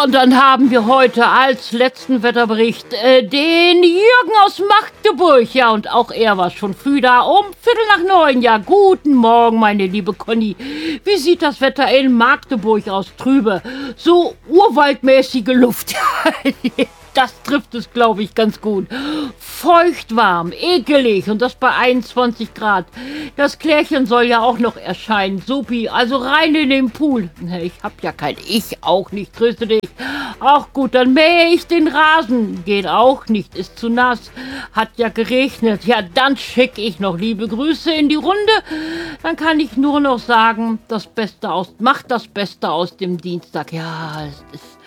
Ja, und dann haben wir heute als letzten Wetterbericht den Jürgen aus Magdeburg. Ja, und auch er war schon früh da um 8:45. Ja, guten Morgen, meine liebe Conny. Wie sieht das Wetter in Magdeburg aus? Trübe, so urwaldmäßige Luft. Das trifft es, glaube ich, ganz gut. Feucht warm, ekelig und das bei 21 Grad. Das Klärchen soll ja auch noch erscheinen. Supi, also rein in den Pool. Ich hab ja kein Ich, auch nicht, tröste dich. Auch gut, dann mähe ich den Rasen. Geht auch nicht, ist zu nass. Hat ja geregnet. Ja, dann schicke ich noch liebe Grüße in die Runde. Dann kann ich nur noch sagen, macht das Beste aus dem Dienstag. Ja, es ist